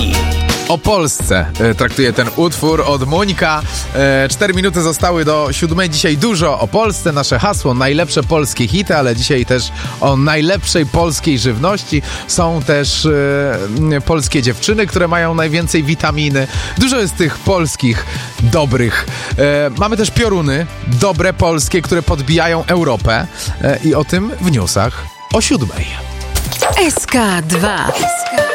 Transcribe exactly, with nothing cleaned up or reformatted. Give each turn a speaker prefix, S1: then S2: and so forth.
S1: Polski.
S2: O Polsce e, traktuje ten utwór od Monika. E, cztery minuty zostały do siódmej. Dzisiaj dużo o Polsce. Nasze hasło: najlepsze polskie hity, ale dzisiaj też o najlepszej polskiej żywności. Są też e, polskie dziewczyny, które mają najwięcej witaminy. Dużo jest tych polskich, dobrych. E, mamy też pioruny, dobre polskie, które podbijają Europę. E, I o tym w newsach o siódmej.
S1: S K dwa.